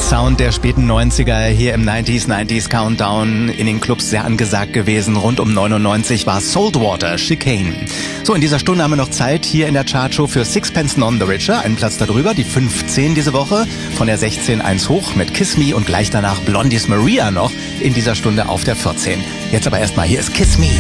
Sound der späten 90er hier im 90s Countdown, in den Clubs sehr angesagt gewesen. Rund um 99 war Saltwater, Chicane. So, in dieser Stunde haben wir noch Zeit hier in der Chartshow für Sixpence None the Richer. Einen Platz darüber, die 15 diese Woche. Von der 16 eins hoch mit Kiss Me und gleich danach Blondies Maria noch in dieser Stunde auf der 14. Jetzt aber erstmal, hier ist Kiss Me.